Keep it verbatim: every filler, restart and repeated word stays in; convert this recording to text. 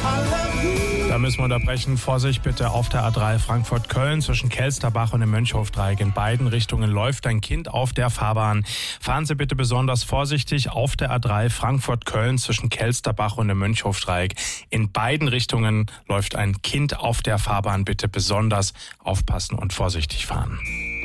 Da müssen wir unterbrechen. Vorsicht bitte auf der A drei Frankfurt-Köln zwischen Kelsterbach und dem Mönchhofdreieck. In beiden Richtungen läuft ein Kind auf der Fahrbahn. Fahren Sie bitte besonders vorsichtig auf der A drei Frankfurt-Köln zwischen Kelsterbach und dem Mönchhofdreieck. In beiden Richtungen läuft ein Kind auf der Fahrbahn. Bitte besonders aufpassen und vorsichtig fahren.